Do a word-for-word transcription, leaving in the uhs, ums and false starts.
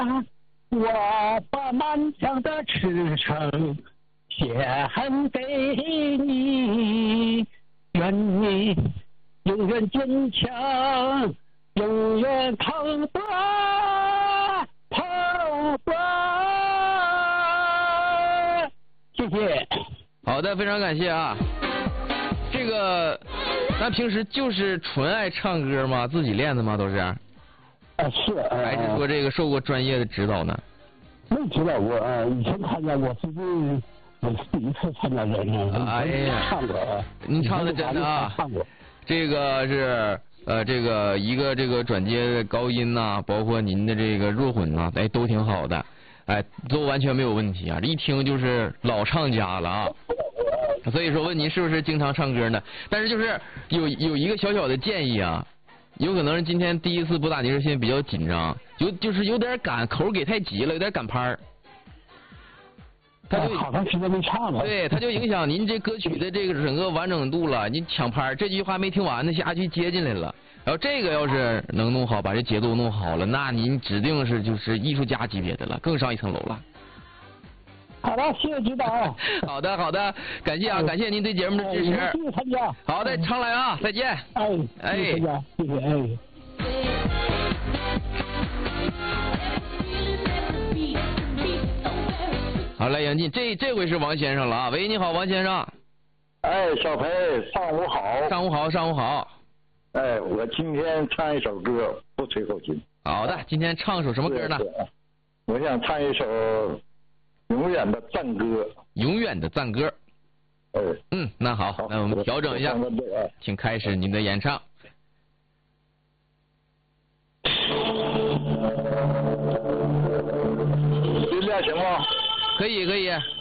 我把满腔的赤诚献给你，愿你永远坚强，永远扛把扛把。谢谢。 好的，非常感谢啊。这个，那平时就是纯爱唱歌吗？自己练的吗？都是？ 啊，是。 还是说这个受过专业的指导呢？ 没指导过啊，以前参加过，最近我是第一次参加这个。 哎呀， 唱过啊。 您唱的真的啊。 唱过。 这个是呃，这个一个这个转接的高音呐、啊，包括您的这个弱混呐、啊，哎，都挺好的，哎，都完全没有问题啊！这一听就是老唱家了啊。所以说问您是不是经常唱歌呢？但是就是有有一个小小的建议啊，有可能是今天第一次拨打您热线比较紧张，有就是有点赶口给太急了，有点赶拍儿。他就好长时间没唱了。 对，他就影响您这歌曲的这个整个完整度了。您抢拍这句话没听完呢，下去接进来了。然后这个要是能弄好，把这节奏弄好了，那您指定是就是艺术家级别的了，更上一层楼了。 好的，谢谢指导。 好的，好的，感谢啊，感谢您对节目的支持。 谢谢参加。 好的，常来啊，再见。 哎， 哎， 谢谢参加，谢谢，哎。 好，来杨进，这这回是王先生了啊！喂，你好，王先生。 哎，小裴，上午好。 上午好，上午好。 哎，我今天唱一首歌，不吹口琴。 好的，今天唱首什么歌呢？ 我想唱一首《永远的赞歌》。 永远的赞歌。 哎。 嗯，那好，好那我们调整一下，请开始您的演唱。 音量行吗？ 可以，可以。